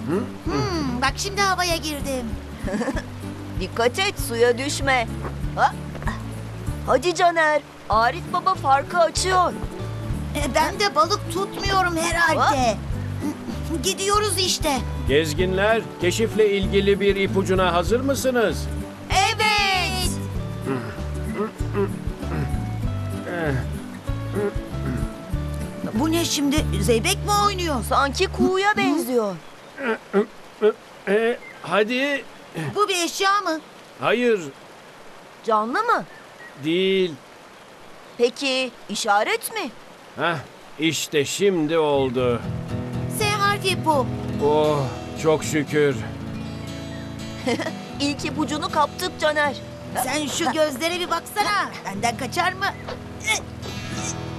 Bak şimdi havaya girdim. Dikkat et, suya düşme. Ha? Hadi Caner, Arif Baba farkı açıyor. Ben de balık tutmuyorum herhalde. Gidiyoruz işte. Gezginler, keşifle ilgili bir ipucuna hazır mısınız? Evet. Bu ne şimdi? Zeybek mi oynuyor? Sanki kuğuya benziyor. Hadi. Bu bir eşya mı? Hayır, Canlı mı? değil. Peki işaret mi? Hah, işte şimdi oldu. S harfi bu. Oh, çok şükür. İlk ipucunu kaptık Caner. Sen şu gözlere bir baksana. Benden kaçar mı?